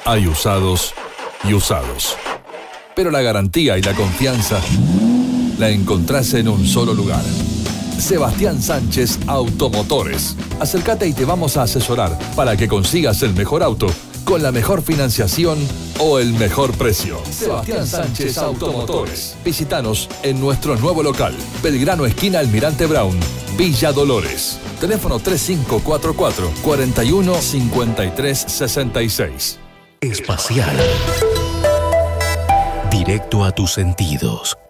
Hay usados y usados. Pero la garantía y la confianza la encontrás en un solo lugar. Sebastián Sánchez Automotores. Acércate y te vamos a asesorar para que consigas el mejor auto con la mejor financiación o el mejor precio. Sebastián Sánchez Automotores. Visítanos en nuestro nuevo local, Belgrano esquina Almirante Brown, Villa Dolores. Teléfono 3544 41 53 66. Espacial. Directo a tus sentidos.